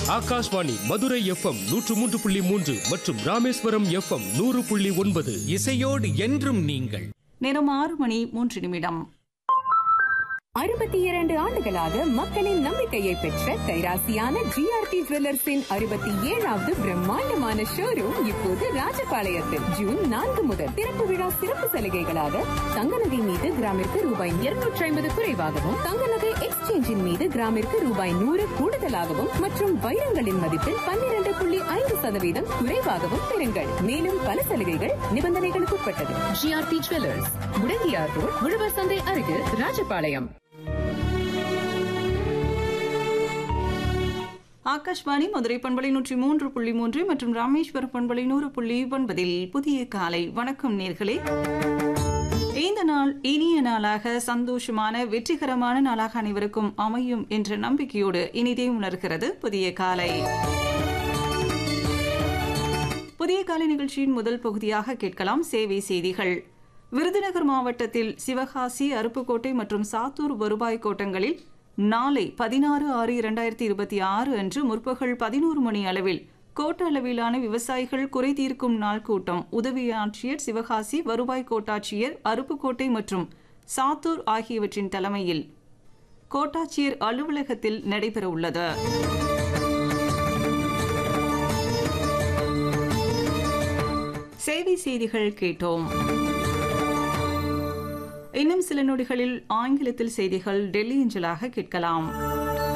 Akashvani Madurai FM 103.3 மற்றும் Rameswaram FM 100.9. இசையோடு என்றும் நீங்கள். நேரம் 6:03. 62 ஆண்டுகளாக மக்களின் நம்பிக்கையை பெற்ற கைராசியான ஜிஆர்டி ஜுவல்லர்ஸின் 67வது பிரம்மாண்டமான ஷோரூம் இப்போது ராஜபாளையத்தில் ஜூன் 4 முதல் திறப்பு விழா சிறப்பு சலுகைகளாக தங்க நகை மீது கிராமிற்கு ரூபாய் 250 குறைவாகவும், தங்க நகை எக்ஸ்சேஞ்சின் மீது கிராமிற்கு ரூபாய் 100 கூடுதலாகவும் மற்றும் வைரங்களின் மதிப்பில் 12.5% குறைவாகவும் பெறுங்கள். மேலும் பல சலுகைகள் நிபந்தனைகளுக்கு உட்பட்டது. ஜிஆர்டி ஜுவல்லர்ஸ், முடங்கியார் ரோட், உழவர் சந்தை அருகில், ராஜபாளையம். ஆகாஷ்வாணி மதுரை பண்பலை 103.3 மற்றும் ராமேஸ்வரம் பண்பலை 100.9 புதிய காலை வணக்கம் நேர்களே. இந்த நாள் இனிய நாளாக, சந்தோஷமான வெற்றிகரமான நாளாக அனைவருக்கும் அமையும் என்ற நம்பிக்கையோடு இனிதே உணர்கிறது புதிய காலை. புதிய காலை நிகழ்ச்சியின் முதல் பகுதியாக கேட்கலாம் சேவை செய்திகள். விருதுநகர் மாவட்டத்தில் சிவகாசி, அருப்புக்கோட்டை மற்றும் சாத்தூர் வருவாய் கோட்டங்களில் நாளை 16/6/2026 அன்று முற்பகல் 11 மணி அளவில் கோட்ட அளவிலான விவசாயிகள் குறை தீர்க்கும் நாள் கூட்டம் உதவி ஆட்சியர் சிவகாசி, வருவாய் கோட்டாட்சியர் அருப்புக்கோட்டை மற்றும் சாத்தூர் ஆகியவற்றின் தலைமையில் கோட்டாட்சியர் அலுவலகத்தில் நடைபெறவுள்ளது. சேவை செய்திகள் கேட்டோம். இன்னும் சில நொடிகளில் ஆங்கிலத்தில் செய்திகள் டெல்லி அஞ்சலாக கேட்கலாம்.